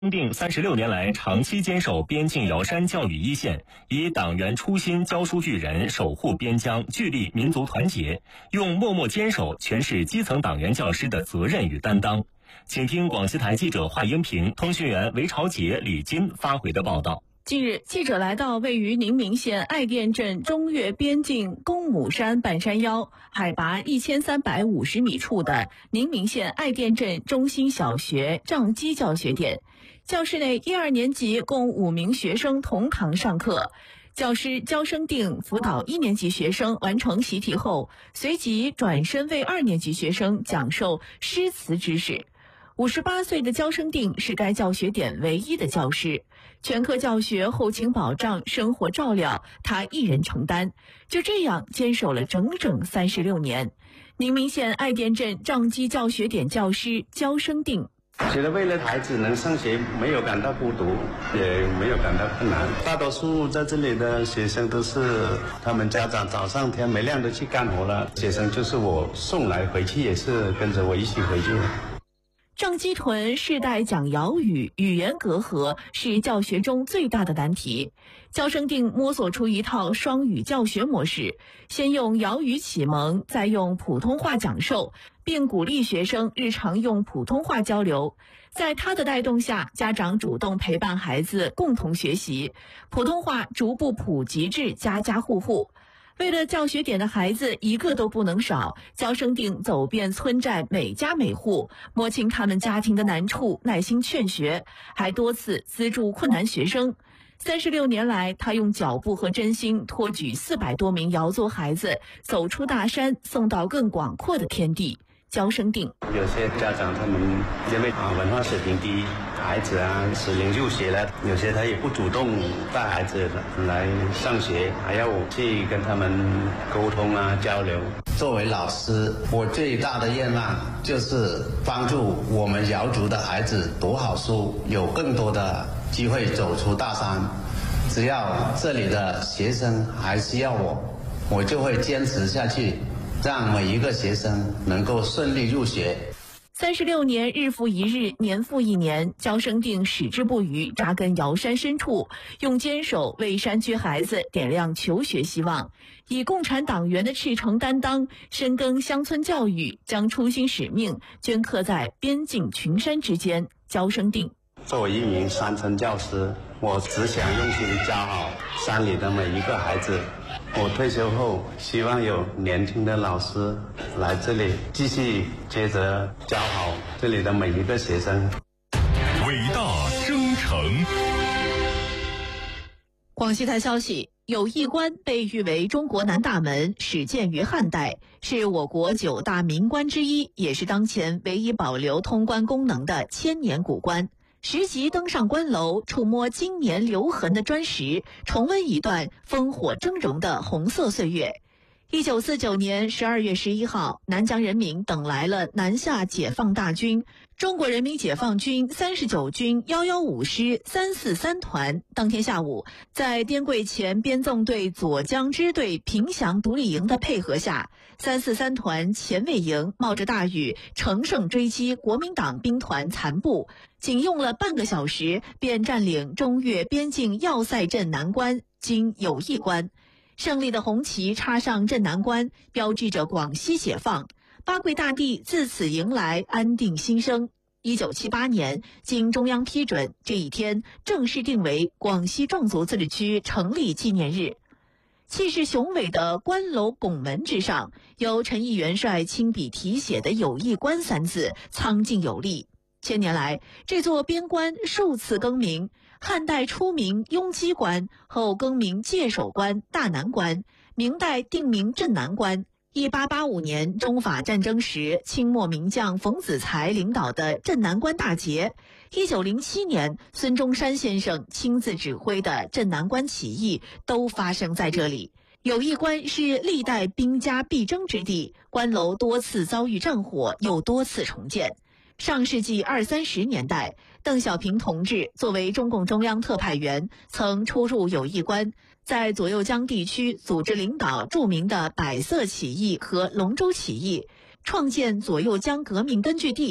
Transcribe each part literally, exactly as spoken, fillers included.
定三十六年来长期坚守边境瑶山教育一线，以党员初心教书育人，守护边疆，聚力民族团结，用默默坚守诠释基层党员教师的责任与担当。请听广西台记者华英平、通讯员韦朝杰、李金发回的报道。 近日，记者来到位于宁明县爱店镇中越边境公母山半山腰，海拔一千三百五十米处的宁明县爱店镇中心小学杖击教学点。教室内一二年级共五名学生同堂上课，教师焦生定辅导一年级学生完成习题后，随即转身为二年级学生讲授诗词知识。五十八岁的焦生定是该教学点唯一的教师，全课教学、后勤保障、生活照料他一人承担，就这样坚守了整整三十六年。宁明县爱店镇杖击教学点教师焦生定觉得为了孩子能上学，没有感到孤独，也没有感到困难。大多数在这里的学生都是他们家长早上天没亮就去干活了，学生就是我送来，回去也是跟着我一起回去。 杖击屯世代讲瑶语，语言隔阂是教学中最大的难题。焦生定摸索出一套双语教学模式，先用瑶语启蒙，再用普通话讲授，并鼓励学生日常用普通话交流。在他的带动下，家长主动陪伴孩子共同学习，普通话逐步普及至家家户户。为了教学点的孩子一个都不能少，焦生定走遍村寨每家每户，摸清他们家庭的难处，耐心劝学，还多次资助困难学生。三十六年来，他用脚步和真心托举四百多名瑶族孩子走出大山，送到更广阔的天地。焦生定有些家长他们因为啊文化水平低，孩子啊适龄入学了，有些他也不主动带孩子来上学，还要我去跟他们沟通啊交流。 作为老师，我最大的愿望就是帮助我们瑶族的孩子读好书，有更多的机会走出大山。只要这里的学生还需要我，我就会坚持下去，让每一个学生能够顺利入学。 三十六年，日复一日，年复一年，焦生定矢志不渝，扎根瑶山深处，用坚守为山区孩子点亮求学希望，以共产党员的赤诚担当，深耕乡村教育，将初心使命镌刻在边境群山之间。焦生定作为一名山村教师，我只想用心教好山里的每一个孩子。我退休后，希望有年轻的老师来这里继续接着教好这里的每一个学生。 伟大征程。 广西台消息，友谊关被誉为中国南大门，始建于汉代，是我国九大名关之一，也是当前唯一保留通关功能的千年古关。十级登上关楼，触摸经年留痕的砖石，重温一段烽火峥嵘的红色岁月。一九四九年十二月十一号，南疆人民等来了南下解放大军，中国人民解放军三十九军一一五师三四三团。当天下午，在滇桂前边纵队左江支队平祥独立营的配合下，三四三团前卫营冒着大雨乘胜追击国民党兵团残部，仅用了半个小时便占领中越边境要塞镇南关，今友谊关。胜利的红旗插上镇南关，标志着广西解放，八桂大地自此迎来安定新生。一九七八年，经中央批准，这一天正式定为广西壮族自治区成立纪念日。气势雄伟的关楼拱门之上，由陈毅元帅亲笔题写的友谊关三字苍劲有力。千年来，这座边关数次更名，汉代初名雍基关，后更名界首关、大南关，明代定名镇南关。一八八五年中法战争时，清末名将冯子材领导的镇南关大捷。一九零七年，孙中山先生亲自指挥的镇南关起义都发生在这里。友谊关是历代兵家必争之地，关楼多次遭遇战火，又多次重建。上世纪二三十年代，邓小平同志作为中共中央特派员，曾出入友谊关，在左右江地区组织领导著名的百色起义和龙舟起义，创建左右江革命根据地。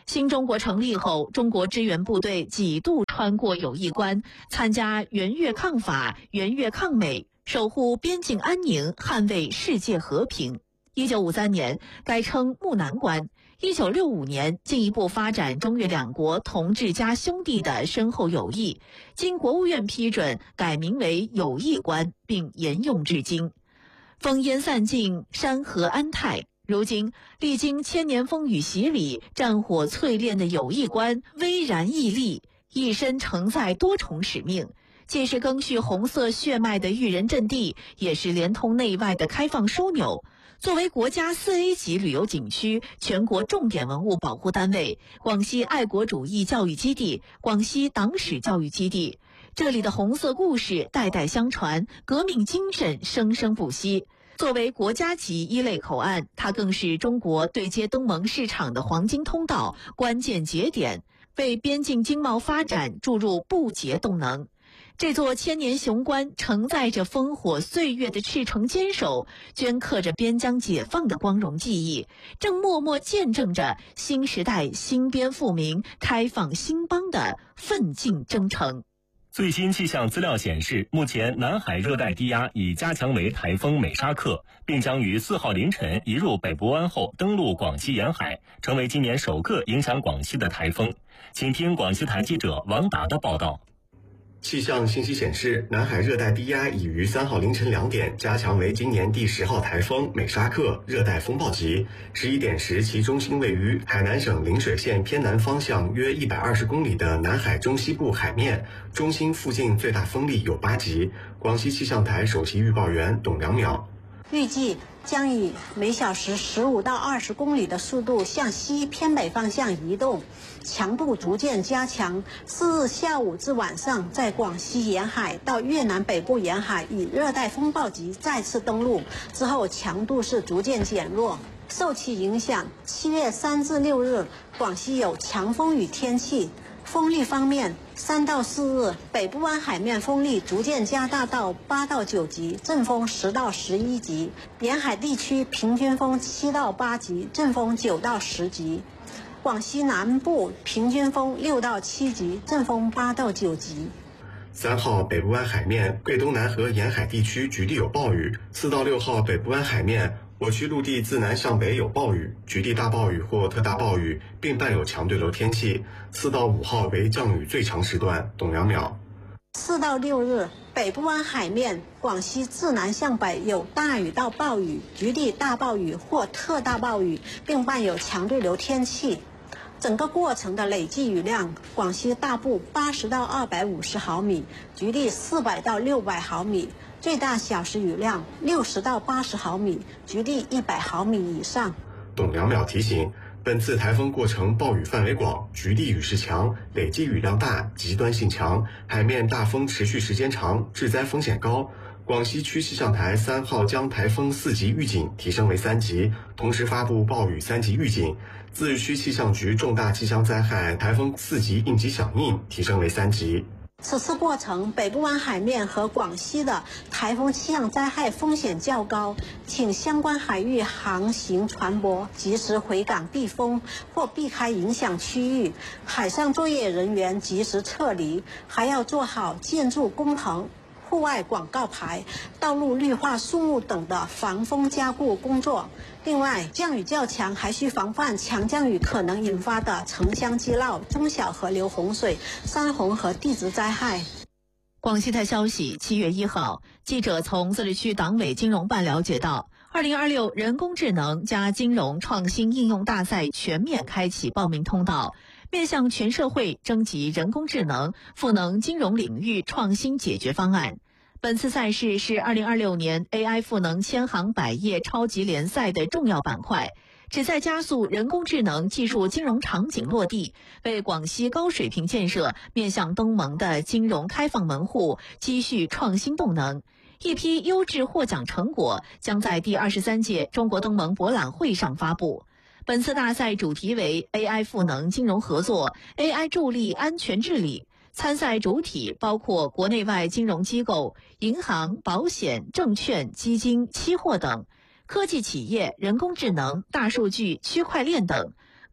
新中国成立后，中国支援部队几度穿过友谊关，参加援越抗法、援越抗美，守护边境安宁，捍卫世界和平。一九五三年改称木南关。一九六五年，进一步发展中越两国同志加兄弟的深厚友谊，经国务院批准改名为友谊关，并沿用至今。烽烟散尽，山河安泰。如今，历经千年风雨洗礼、战火淬炼的友谊关巍然屹立，一身承载多重使命，既是赓续红色血脉的育人阵地，也是连通内外的开放枢纽。作为国家四 A 级旅游景区、全国重点文物保护单位、广西爱国主义教育基地、广西党史教育基地，这里的红色故事代代相传，革命精神生生不息。作为国家级一类口岸，它更是中国对接东盟市场的黄金通道、关键节点，为边境经贸发展注入不竭动能。这座千年雄关承载着烽火岁月的赤诚坚守，镌刻着边疆解放的光荣记忆，正默默见证着新时代新边复明、开放兴邦的奋进征程。 最新气象资料显示，目前南海热带低压已加强为台风美沙克，并将于四号凌晨移入北部湾后登陆广西沿海，成为今年首个影响广西的台风。请听广西台记者王达的报道。 气象信息显示，南海热带低压已于三号凌晨两点加强为今年第十号台风美沙克热带风暴级。十一点时，其中心位于海南省陵水县偏南方向约一百二十公里的南海中西部海面，中心附近最大风力有八级。广西气象台首席预报员董良淼预计将以每小时十五到二十公里的速度向西偏北方向移动，强度逐渐加强。次日下午至晚上，在广西沿海到越南北部沿海以热带风暴级再次登陆，之后强度是逐渐减弱。受其影响，七月三至六日，广西有强风雨天气。风力方面，三到四日，北部湾海面风力逐渐加大到八到九级，阵风十到十一级；沿海地区平均风七到八级，阵风九到十级；广西南部平均风六到七级，阵风八到九级。 三号北部湾海面、桂东南和沿海地区局地有暴雨。四到六号北部湾海面，我区陆地自南向北有暴雨，局地大暴雨或特大暴雨，并伴有强对流天气。四到五号为降雨最长时段。董良淼。 四到六日，北部湾海面、广西自南向北有大雨到暴雨、局地大暴雨或特大暴雨，并伴有强对流天气。整个过程的累计雨量，广西大部八十到二百五十毫米，局地四百到六百毫米，最大小时雨量六十到八十毫米，局地一百毫米以上。 董良淼提醒，本次台风过程暴雨范围广，局地雨势强，累积雨量大，极端性强，海面大风持续时间长，致灾风险高。广西区气象台三号将台风四级预警提升为三级，同时发布暴雨三级预警。自治区气象局重大气象灾害台风四级应急响应提升为三级。 此次过程，北部湾海面和广西的台风气象灾害风险较高，请相关海域航行船舶及时回港避风或避开影响区域，海上作业人员及时撤离，还要做好建筑工程、户外广告牌、道路绿化树木等的防风加固工作。另外，降雨较强，还需防范强降雨可能引发的城乡激涝、中小河流洪水、山洪和地质灾害。 广西台消息，七月一号，记者从自治区党委金融办了解到，二零二六人工智能加金融创新应用大赛全面开启报名通道，面向全社会征集人工智能赋能金融领域创新解决方案。本次赛事是二零二六年 A I 赋能千行百业超级联赛的重要板块，旨在加速人工智能技术金融场景落地，为广西高水平建设面向东盟的金融开放门户积蓄创新动能。一批优质获奖成果将在第二十三届中国东盟博览会上发布。本次大赛主题为 A I 赋能金融合作 ，A I 助力安全治理。参赛主体包括国内外金融机构、银行、保险、证券、基金、期货等，科技企业、人工智能、大数据、区块链等。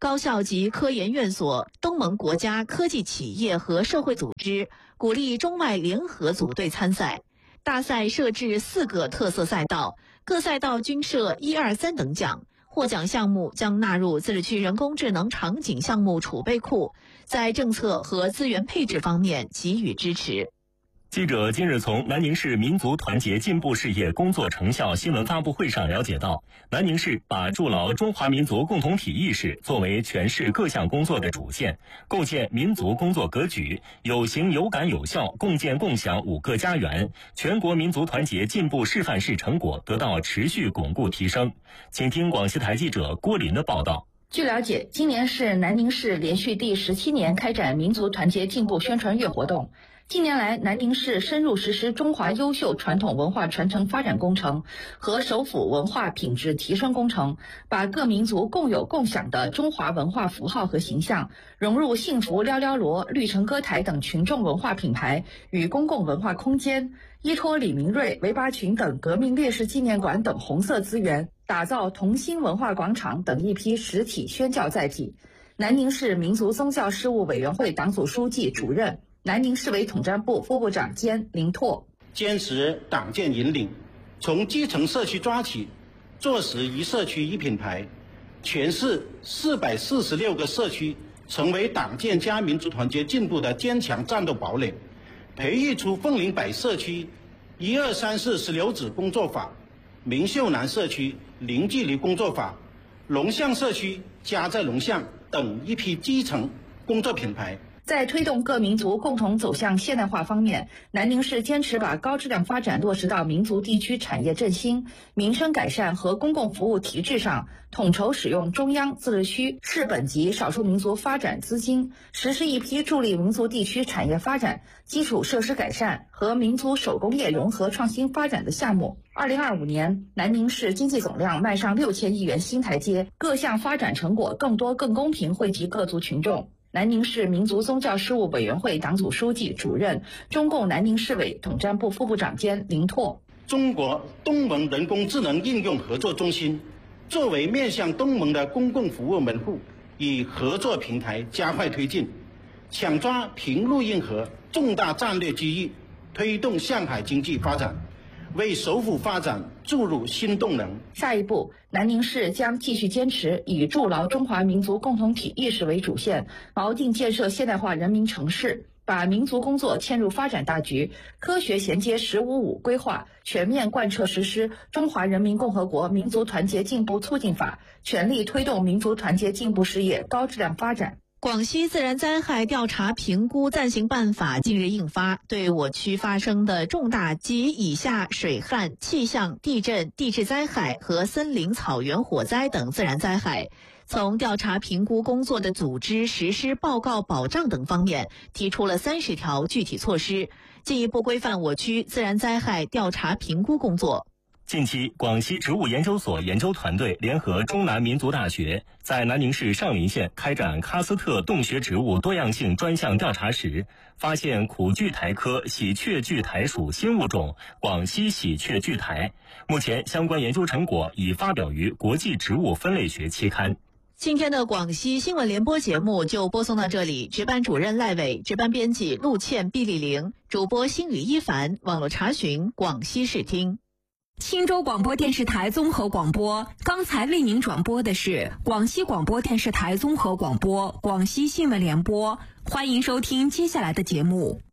高校及科研院所、东盟国家科技企业和社会组织，鼓励中外联合组队参赛。大赛设置四个特色赛道，各赛道均设一二三等奖。获奖项目将纳入自治区人工智能场景项目储备库，在政策和资源配置方面给予支持。 记者今日从南宁市民族团结进步事业工作成效新闻发布会上了解到，南宁市把筑牢中华民族共同体意识作为全市各项工作的主线，构建民族工作格局，有形有感有效，共建共享五个家园，全国民族团结进步示范式成果得到持续巩固提升。请听广西台记者郭林的报道。 据了解，今年是南宁市连续第十七年开展民族团结进步宣传月活动。近年来，南宁市深入实施中华优秀传统文化传承发展工程和首府文化品质提升工程，把各民族共有共享的中华文化符号和形象融入幸福撩撩罗、绿城歌台等群众文化品牌与公共文化空间，依托李明瑞、韦拔群等革命烈士纪念馆等红色资源，打造同心文化广场等一批实体宣教载体。南宁市民族宗教事务委员会党组书记、主任、南宁市委统战部副部长兼林拓， 坚持党建引领，从基层社区抓起，做实一社区一品牌，全市四百四十六个社区成为党建加民族团结进步的坚强战斗堡垒，培育出凤林北社区一二三四石榴籽工作法、明秀南社区零距离工作法、龙象社区家在龙象等一批基层工作品牌。 在推动各民族共同走向现代化方面，南宁市坚持把高质量发展落实到民族地区产业振兴、民生改善和公共服务提质上，统筹使用中央、自治区、市本级少数民族发展资金，实施一批助力民族地区产业发展、基础设施改善和民族手工业融合创新发展的项目。二零二五年，南宁市经济总量迈上六千亿元新台阶，各项发展成果更多更公平惠及各族群众。南宁市民族宗教事务委员会党组书记、主任、中共南宁市委统战部副部长兼林拓。 中国东盟人工智能应用合作中心作为面向东盟的公共服务门户，以合作平台加快推进，抢抓平陆运河重大战略机遇，推动向海经济发展，为首府发展注入新动能。 下一步，南宁市将继续坚持以筑牢中华民族共同体意识为主线，锚定建设现代化人民城市，把民族工作嵌入发展大局，科学衔接“十五五”规划，全面贯彻实施《中华人民共和国民族团结进步促进法》，全力推动民族团结进步事业高质量发展。 广西自然灾害调查评估暂行办法近日印发，对我区发生的重大及以下水旱、气象、地震、地质灾害和森林草原火灾等自然灾害，从调查评估工作的组织、实施、报告、保障等方面提出了三十条具体措施，进一步规范我区自然灾害调查评估工作。 近期，广西植物研究所研究团队联合中南民族大学，在南宁市上林县开展喀斯特洞穴植物多样性专项调查时，发现苦苣苔科喜鹊苣苔属新物种广西喜鹊苣苔。目前，相关研究成果已发表于国际植物分类学期刊。 今天的广西新闻联播节目就播送到这里，值班主任赖伟，值班编辑陆倩、毕丽玲，主播星宇一凡，网络查询广西视听。 青州广播电视台综合广播，刚才为您转播的是广西广播电视台综合广播广西新闻联播，欢迎收听接下来的节目。